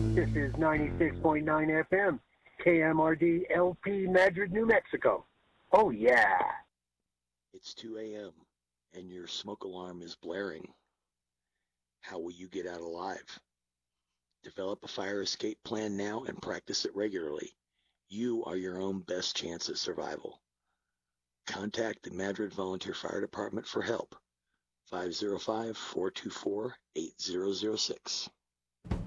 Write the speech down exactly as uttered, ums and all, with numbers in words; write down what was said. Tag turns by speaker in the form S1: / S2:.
S1: This is ninety-six point nine F M, K M R D L P Madrid, New Mexico. Oh, yeah.
S2: It's two a.m. and your smoke alarm is blaring. How will you get out alive? Develop a fire escape plan now and practice it regularly. You are your own best chance at survival. Contact the Madrid Volunteer Fire Department for help. five oh five, four two four, eight zero zero six.